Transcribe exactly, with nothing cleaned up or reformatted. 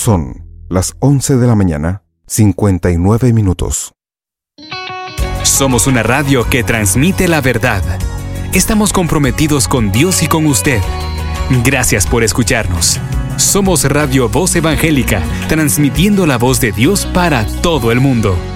Son las once de la mañana, cincuenta y nueve minutos. Somos una radio que transmite la verdad. Estamos comprometidos con Dios y con usted. Gracias por escucharnos. Somos Radio Voz Evangélica, transmitiendo la voz de Dios para todo el mundo.